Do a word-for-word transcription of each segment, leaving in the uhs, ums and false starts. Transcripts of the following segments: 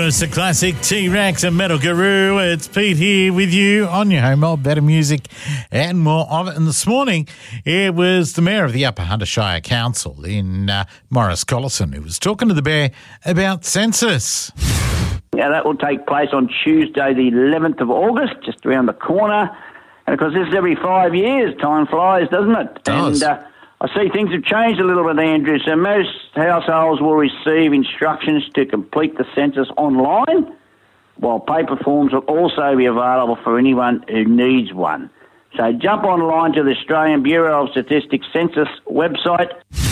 It's the classic T-Rex and Metal Guru. It's Pete here with you on your home of better music and more of it. And this morning, it was the Mayor of the Upper Hunter Shire Council in uh, Morris Collison who was talking to the Bear about census. Now, that will take place on Tuesday, the eleventh of August, just around the corner. And, of course, this is every five years. Time flies, doesn't it? It does. And uh, I see things have changed a little bit, Andrew. So most households will receive instructions to complete the census online, while paper forms will also be available for anyone who needs one. So jump online to the Australian Bureau of Statistics Census website.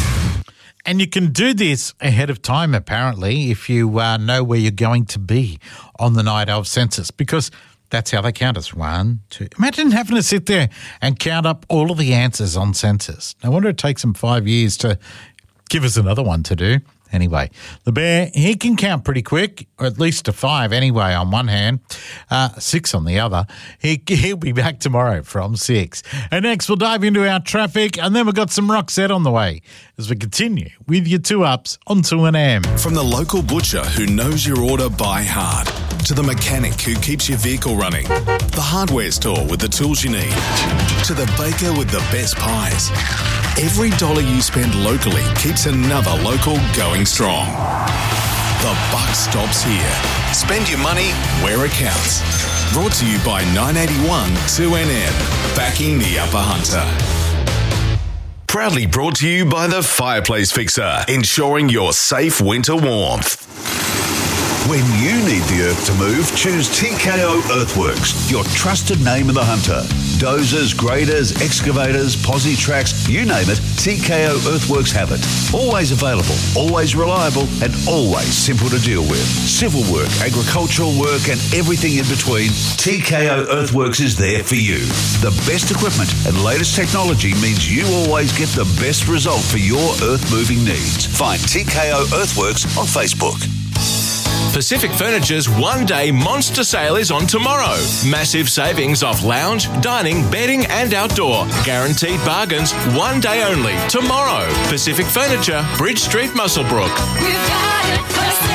And you can do this ahead of time, apparently, if you uh, know where you're going to be on the night of census, because that's how they count us. One, two. Imagine having to sit there and count up all of the answers on census. No wonder it takes them five years to give us another one to do. Anyway, the Bear, he can count pretty quick, or at least to five anyway on one hand, uh, six on the other. He, he'll be back tomorrow from six. And next we'll dive into our traffic, and then we've got some Roxette on the way as we continue with your two-ups on two N M. From the local butcher who knows your order by heart, to the mechanic who keeps your vehicle running, the hardware store with the tools you need, to the baker with the best pies. Every dollar you spend locally keeps another local going strong. The buck stops here. Spend your money where it counts. Brought to you by nine eighty-one two N M, backing the Upper Hunter. Proudly brought to you by the Fireplace Fixer, ensuring your safe winter warmth. When you need the earth to move, choose T K O Earthworks, your trusted name in the Hunter. Dozers, graders, excavators, posi tracks, you name it, T K O Earthworks have it. Always available, always reliable, and always simple to deal with. Civil work, agricultural work, and everything in between, T K O Earthworks is there for you. The best equipment and latest technology means you always get the best result for your earth-moving needs. Find T K O Earthworks on Facebook. Pacific Furniture's one-day monster sale is on tomorrow. Massive savings off lounge, dining, bedding and outdoor. Guaranteed bargains, one day only. Tomorrow. Pacific Furniture, Bridge Street, Muswellbrook. We've got it, Pacific.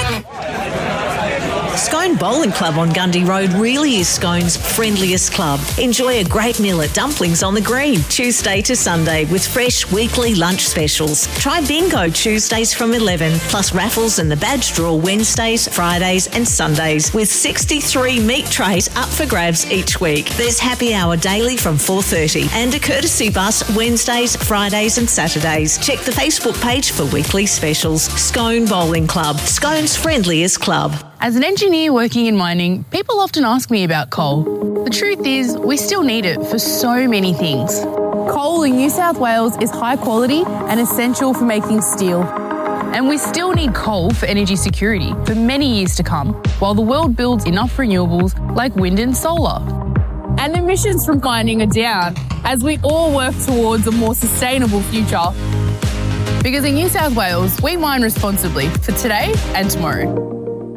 Scone Bowling Club on Gundy Road really is Scone's friendliest club. Enjoy a great meal at Dumplings on the Green, Tuesday to Sunday, with fresh weekly lunch specials. Try bingo Tuesdays from eleven, plus raffles and the badge draw Wednesdays, Fridays and Sundays, with sixty-three meat trays up for grabs each week. There's happy hour daily from four thirty and a courtesy bus Wednesdays, Fridays and Saturdays. Check the Facebook page for weekly specials. Scone Bowling Club, Scone's friendliest club. As an engineer working in mining, people often ask me about coal. The truth is, we still need it for so many things. Coal in New South Wales is high quality and essential for making steel. And we still need coal for energy security for many years to come, while the world builds enough renewables like wind and solar. And emissions from mining are down as we all work towards a more sustainable future. Because in New South Wales, we mine responsibly for today and tomorrow.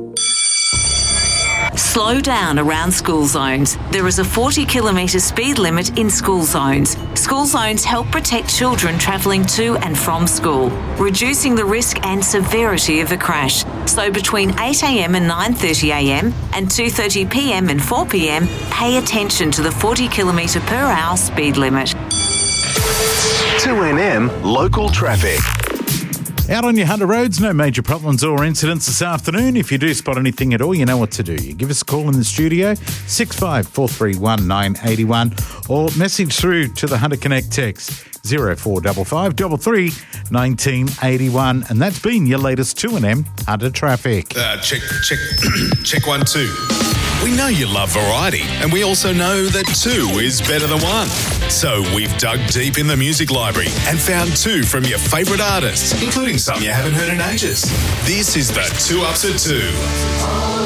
Slow down around school zones. There is a forty kilometre speed limit in school zones. School zones help protect children travelling to and from school, reducing the risk and severity of a crash. So between eight a m and nine thirty a m and two thirty p m and four p m, pay attention to the forty kilometre per hour speed limit. two N M Local Traffic. Out on your Hunter roads, no major problems or incidents this afternoon. If you do spot anything at all, you know what to do. You give us a call in the studio, six five four three one nine eight one, or message through to the Hunter Connect text, zero four five five three three one nine eight one. And that's been your latest two N M Hunter traffic. Uh, check, check, check one, two. We know you love variety, and we also know that two is better than one. So we've dug deep in the music library and found two from your favourite artists, including some you haven't heard in ages. This is the Two Ups at Two.